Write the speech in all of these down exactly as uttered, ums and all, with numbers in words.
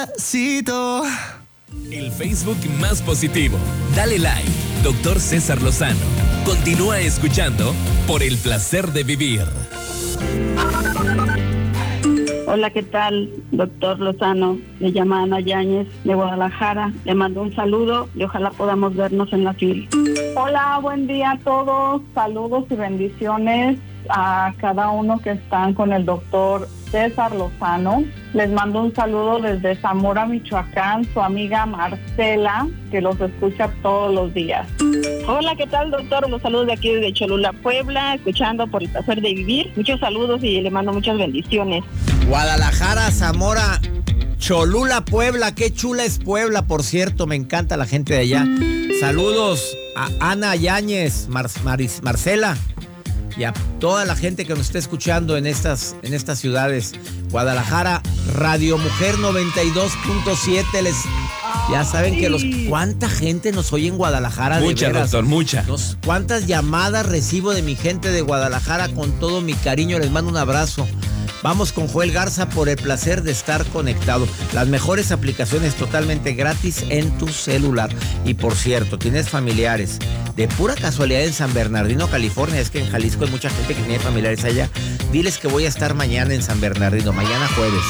El Facebook más positivo. Dale like, doctor César Lozano. Continúa escuchando Por el Placer de Vivir. Hola, ¿qué tal, doctor Lozano? Me llama Ana Yáñez de Guadalajara. Le mando un saludo y ojalá podamos vernos en la fila. Hola, buen día a todos. Saludos y bendiciones a cada uno que están con el doctor César Lozano. Les mando un saludo desde Zamora, Michoacán, su amiga Marcela, que los escucha todos los días. Hola, ¿qué tal, doctor? Los saludos de aquí desde Cholula, Puebla, escuchando Por el Placer de Vivir. Muchos saludos y le mando muchas bendiciones. Guadalajara, Zamora, Cholula, Puebla. Qué chula es Puebla, por cierto. Me encanta la gente de allá. Saludos a Ana Yáñez, Mar- Maris- Marcela. Y a toda la gente que nos está escuchando en estas, en estas ciudades. Guadalajara, Radio Mujer noventa y dos punto siete. Les, ya saben que los cuánta gente nos oye en Guadalajara. Mucha, de veras. doctor, mucha. Los, cuántas llamadas recibo de mi gente de Guadalajara. Con todo mi cariño les mando un abrazo. Vamos con Joel Garza por el placer de estar conectado. Las mejores aplicaciones totalmente gratis en tu celular. Y por cierto, tienes familiares de pura casualidad en San Bernardino, California. Es que en Jalisco hay mucha gente que tiene familiares allá. Diles que voy a estar mañana en San Bernardino, mañana jueves.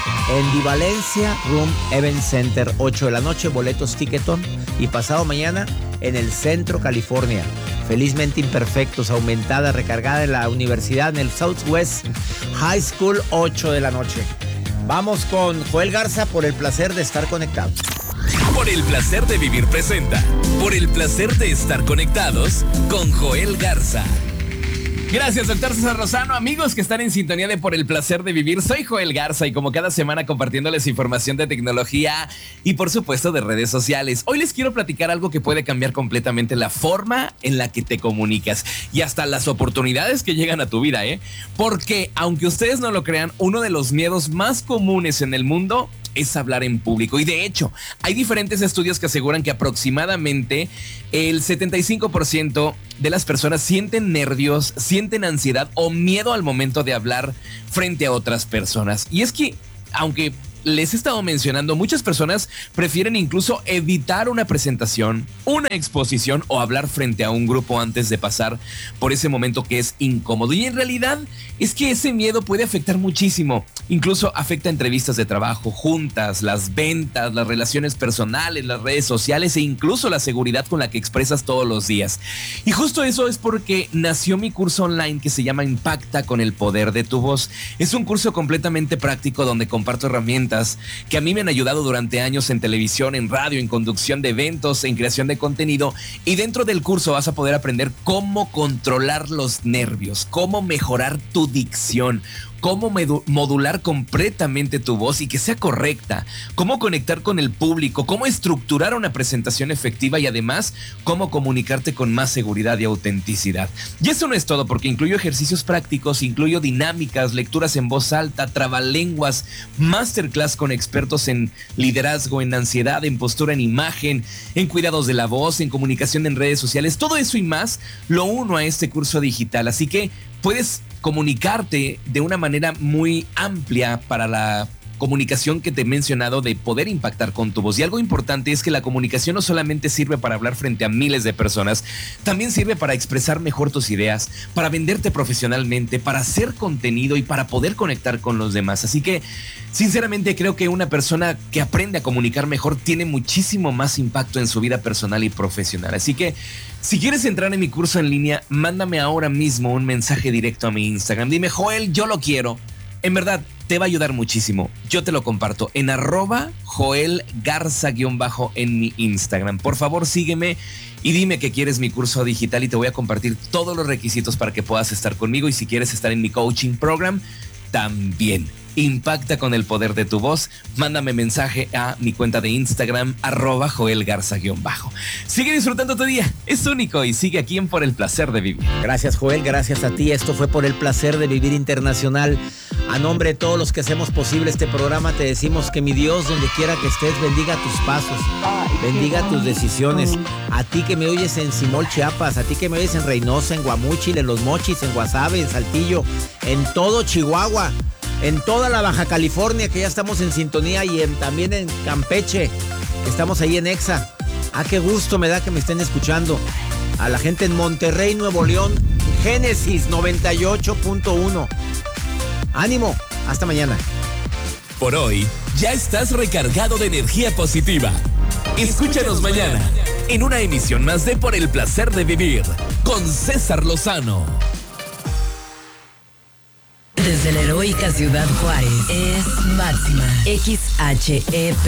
En Divalencia Room Event Center, ocho de la noche, boletos Ticketon. Y pasado mañana en el Centro, California. Felizmente Imperfectos, aumentada, recargada en la universidad, en el Southwest High School, ocho de la noche. Vamos con Joel Garza por el placer de estar conectados. Por el Placer de Vivir presenta Por el Placer de Estar Conectados con Joel Garza. Gracias, doctor César Lozano. Amigos que están en sintonía de Por el Placer de Vivir, soy Joel Garza y como cada semana compartiéndoles información de tecnología y por supuesto de redes sociales. Hoy les quiero platicar algo que puede cambiar completamente la forma en la que te comunicas y hasta las oportunidades que llegan a tu vida, ¿eh? Porque, aunque ustedes no lo crean, uno de los miedos más comunes en el mundo es hablar en público. Y de hecho, hay diferentes estudios que aseguran que aproximadamente el setenta y cinco por ciento de las personas sienten nervios, sienten ansiedad o miedo al momento de hablar frente a otras personas. Y es que, aunque les he estado mencionando, muchas personas prefieren incluso evitar una presentación, una exposición o hablar frente a un grupo antes de pasar por ese momento que es incómodo. Y en realidad es que ese miedo puede afectar muchísimo. Incluso afecta entrevistas de trabajo, juntas, las ventas, las relaciones personales, las redes sociales e incluso la seguridad con la que expresas todos los días. Y justo eso es porque nació mi curso online que se llama Impacta con el Poder de tu Voz. Es un curso completamente práctico donde comparto herramientas que a mí me han ayudado durante años en televisión, en radio, en conducción de eventos, en creación de contenido. Y dentro del curso vas a poder aprender cómo controlar los nervios, cómo mejorar tu dicción, cómo modular completamente tu voz y que sea correcta, cómo conectar con el público, cómo estructurar una presentación efectiva y además cómo comunicarte con más seguridad y autenticidad. Y eso no es todo, porque incluyo ejercicios prácticos, incluyo dinámicas, lecturas en voz alta, trabalenguas, masterclass con expertos en liderazgo, en ansiedad, en postura, en imagen, en cuidados de la voz, en comunicación en redes sociales. Todo eso y más lo uno a este curso digital, así que puedes comunicarte de una manera muy amplia para la comunicación que te he mencionado de poder impactar con tu voz. Y algo importante es que la comunicación no solamente sirve para hablar frente a miles de personas, también sirve para expresar mejor tus ideas, para venderte profesionalmente, para hacer contenido y para poder conectar con los demás. Así que, sinceramente, creo que una persona que aprende a comunicar mejor tiene muchísimo más impacto en su vida personal y profesional. Así que, si quieres entrar en mi curso en línea, mándame ahora mismo un mensaje directo a mi Instagram. Dime, Joel, yo lo quiero. En verdad, te va a ayudar muchísimo. Yo te lo comparto en arroba Joel Garza guión bajo en mi Instagram. Por favor, sígueme y dime que quieres mi curso digital y te voy a compartir todos los requisitos para que puedas estar conmigo. Y si quieres estar en mi coaching program, también. Impacta con el poder de tu voz. Mándame mensaje a mi cuenta de Instagram, arroba Joel Garza guión bajo. Sigue disfrutando tu día, es único y sigue aquí en Por el Placer de Vivir. Gracias, Joel, gracias a ti. Esto fue Por el Placer de Vivir Internacional. A nombre de todos los que hacemos posible este programa, te decimos que mi Dios, donde quiera que estés, bendiga tus pasos, bendiga tus decisiones. A ti que me oyes en Simol, Chiapas, a ti que me oyes en Reynosa, en Guamúchil, en Los Mochis, en Guasave, en Saltillo, en todo Chihuahua. en toda la Baja California, que ya estamos en sintonía, y en, también en Campeche, estamos ahí en Exa. Ah, qué gusto me da que me estén escuchando. A la gente en Monterrey, Nuevo León, Génesis noventa y ocho punto uno. Ánimo, hasta mañana. Por hoy, ya estás recargado de energía positiva. Escúchanos mañana en una emisión más de Por el Placer de Vivir con César Lozano. Desde la heroica Ciudad Juárez es Máxima X H E P